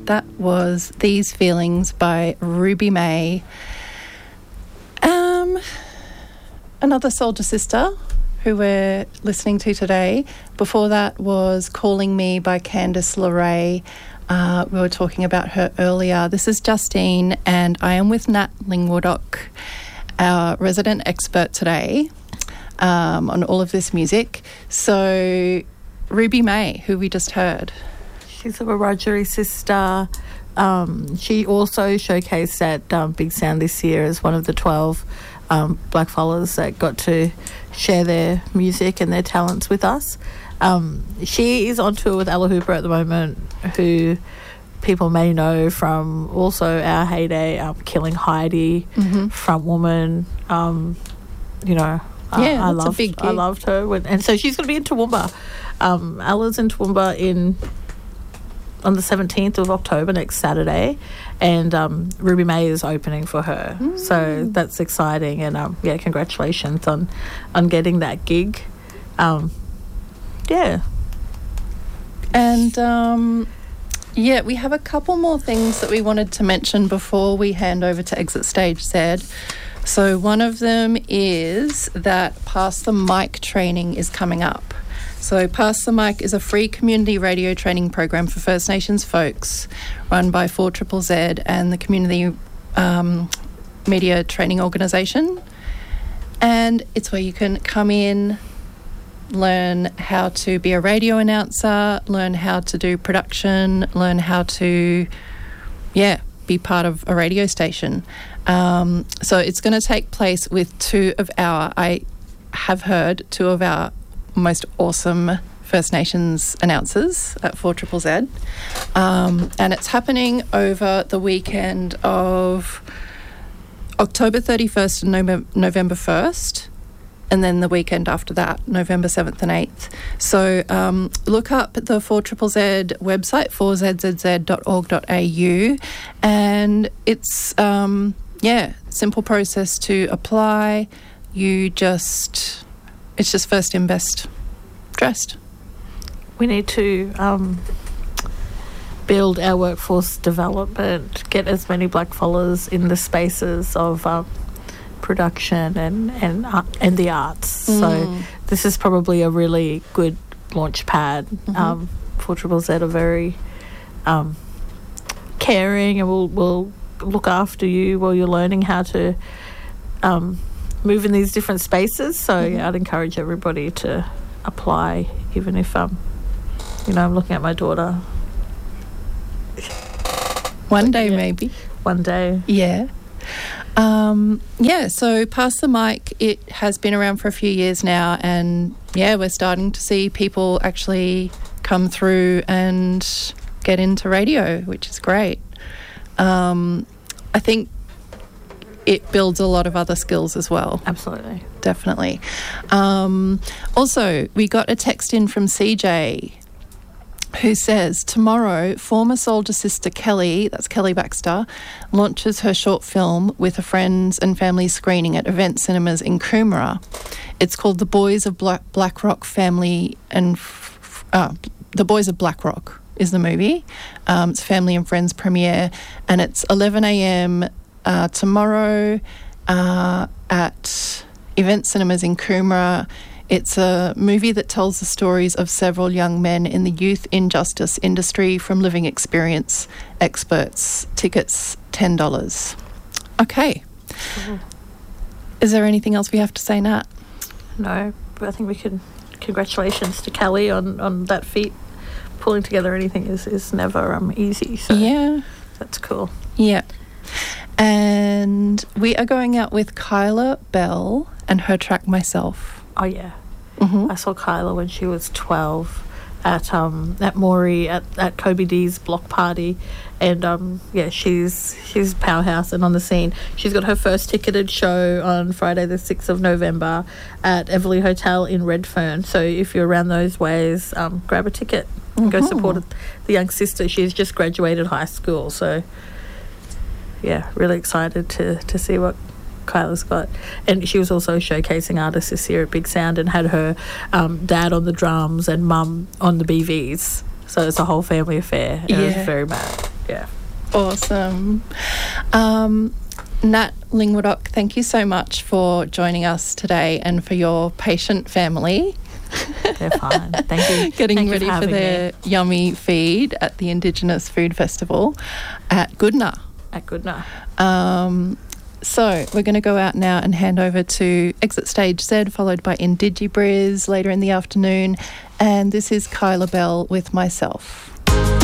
that was These Feelings by Ruby May. Another Soldier Sister who we're listening to today. Before that was Calling Me by Candice LeRae. We were talking about her earlier. This is Justine, and I am with Nat Lingwoodok, our resident expert today on all of this music. So Ruby May, who we just heard. She's a Wiradjuri sister. She also showcased at Big Sound this year as one of the 12 blackfellas that got to share their music and their talents with us. She is on tour with Ella Hooper at the moment, who people may know from also our heyday, Killing Heidi, Front Woman. I loved her. And so she's going to be in Toowoomba. Ella's in Toowoomba on the 17th of October, next Saturday, and Ruby May is opening for her. So that's exciting, and congratulations on getting that gig. And we have a couple more things that we wanted to mention before we hand over to Exit Stage Z. So one of them is that Pass the Mic training is coming up. So Pass the Mic is a free community radio training program for First Nations folks run by 4ZZZ and the Community Media Training Organisation. And it's where you can come in, learn how to be a radio announcer, learn how to do production, learn how to, be part of a radio station. So it's going to take place with two of our most awesome First Nations announcers at 4ZZZ. And it's happening over the weekend of October 31st and November 1st, and then the weekend after that, November 7th and 8th. So look up the 4ZZZ website, 4zzz.org.au, and it's, simple process to apply. It's just first in, best dressed. We need to build our workforce development, get as many blackfellas in the spaces of production and the arts. So this is probably a really good launch pad. 4ZZZ are very caring, and will look after you while you're learning how to move in these different spaces. So I'd encourage everybody to apply, even if I'm looking at my daughter. One day, maybe. One day. Yeah. So Pass the Mic, it has been around for a few years now, and we're starting to see people actually come through and get into radio, which is great. I think it builds a lot of other skills as well. Absolutely. Definitely. Also, we got a text in from CJ who says, tomorrow, former soldier sister Kelly, that's Kelly Baxter, launches her short film with her friends and family screening at Event Cinemas in Coomera. It's called The Boys of Blackrock Family and... The Boys of Blackrock is the movie. It's a family and friends premiere, and it's 11 a.m. Tomorrow at Event Cinemas in Coomera. It's a movie that tells the stories of several young men in the youth injustice industry from living experience experts. Tickets, $10. Okay. Is there anything else we have to say, Nat? No, but I think we can... Congratulations to Kelly on that feat. Pulling together anything is never easy. So that's cool. Yeah. And we are going out with Kyla Bell and her track Myself. Oh, yeah. I saw Kyla when she was 12 at Maury at Kobe D's block party, and she's powerhouse and on the scene. She's got her first ticketed show on Friday the 6th of November at Everleigh Hotel in Redfern. So if you're around those ways, grab a ticket and go support the young sister. She's just graduated high school, so really excited to see what Kyla's got. And she was also showcasing artists this year at Big Sound and had her dad on the drums and mum on the BVs. So it's a whole family affair. And it was very mad. Yeah. Awesome. Nat Lingwadok, thank you so much for joining us today and for your patient family. They're fine. Thank you. Getting ready for their yummy feed at the Indigenous Food Festival at Goodna. So we're going to go out now and hand over to Exit Stage Z, followed by IndigiBriz later in the afternoon. And this is Kyla Bell with myself.